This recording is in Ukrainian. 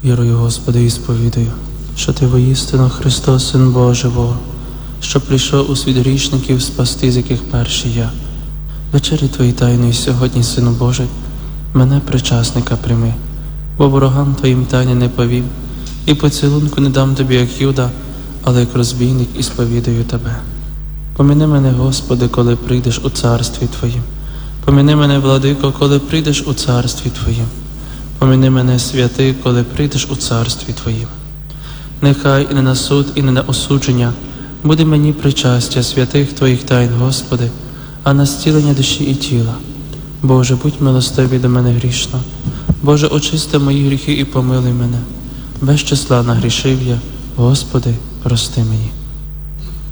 Вірую, Господи, і сповідаю, що Ти воістину Христос, Син Божого, що прийшов у світ грішників спасти, з яких перший я. Вечері Твої тайної сьогодні, Сину Божий, мене причасника прийми, бо ворогам Твоїм тайни не повім, і поцілунку не дам Тобі, як Юда, але як розбійник і сповідаю Тебе. Поміни мене, Господи, коли прийдеш у царстві Твоїм. Поміни мене, Владико, коли прийдеш у царстві Твоїм. Поміни мене, святий, коли прийдеш у царстві Твоїм. Нехай і не на суд, і не на осудження буде мені причастя святих Твоїх тайн, Господи, а на зцілення душі і тіла. Боже, будь милостивий до мене грішно. Боже, очисти мої гріхи і помилуй мене. Без числа нагрішив я, Господи, прости мені.